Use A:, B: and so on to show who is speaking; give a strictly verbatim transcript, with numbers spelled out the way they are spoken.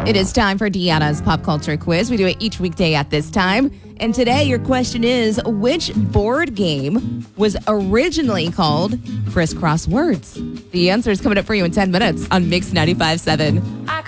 A: It is time for Deanna's Pop Culture Quiz. We do it each weekday at this time. And today, your question is, which board game was originally called Crisscross Words? The answer is coming up for you in ten minutes on Mix ninety-five point seven.